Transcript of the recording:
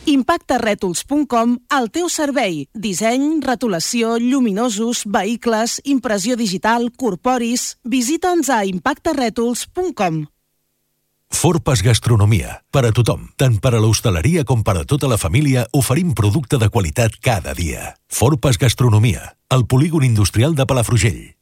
Impactarètols.com, al teu servei. Disseny, rotulació, lluminosos, vehicles, impressió digital, corporis. Visita'ns a impactarètols.com. Forpas Gastronomia. Per a tothom, tant per a l'hostaleria com per a tota la família, oferim producte de qualitat cada dia. Forpas Gastronomia, al polígon industrial de Palafrugell.